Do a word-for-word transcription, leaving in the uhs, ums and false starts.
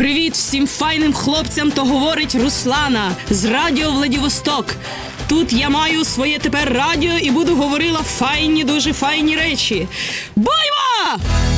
Привіт всім файним хлопцям, то говорить Руслана з Радіо Владивосток. Тут я маю своє тепер радіо і буду говорила файні, дуже файні речі. Бойва!